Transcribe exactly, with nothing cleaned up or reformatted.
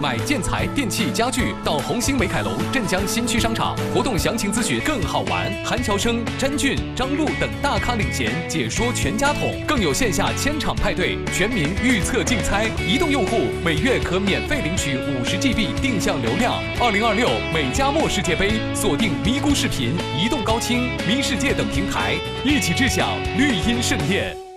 买建材、电器、家具到红星美凯龙镇江新区商场。活动详情咨询更好玩，韩乔生、詹俊、张璐等大咖领衔解说全家桶，更有线下千场派对、全民预测竞猜。移动用户每月可免费领取五十 G B 定向流量。二零二六美加墨世界杯，锁定咪咕视频、移动高清、咪世界等平台，一起知晓绿茵盛宴。